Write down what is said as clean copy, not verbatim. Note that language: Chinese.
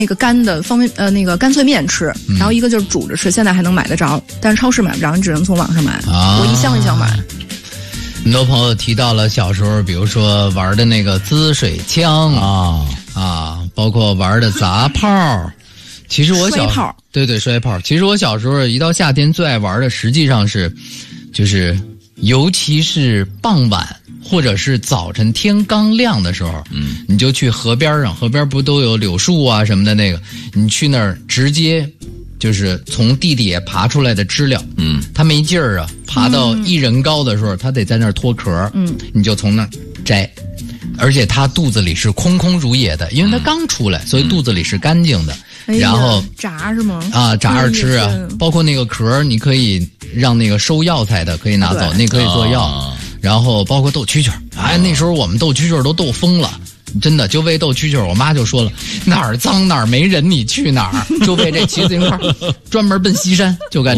那个干的那个干脆面吃，然后一个就是煮着吃，现在还能买得着，但是超市买不着，你只能从网上买。我一箱一箱买。 很多朋友提到了小时候，比如说玩的那个滋水枪包括玩的砸炮。其实我摔炮， 对摔炮。其实我小时候一到夏天最爱玩的，实际上是，就是尤其是傍晚或者是早晨天刚亮的时候，你就去河边上，河边不都有柳树啊什么的那个，你去那儿直接就是从地底下爬出来的知了，它没劲儿啊，爬到一人高的时候，它得在那儿脱壳，你就从那儿摘。而且它肚子里是空空如也的，因为它刚出来，所以肚子里是干净的。然后炸是吗？ 炸着吃啊，包括那个壳，你可以让那个收药材的可以拿走，那可以做药。然后包括斗蛐蛐，那时候我们斗蛐蛐都斗疯了。真的就为斗蛐蛐，我妈就说了，哪儿脏哪儿没人你去哪儿，就为这骑自行车专门奔西山就干。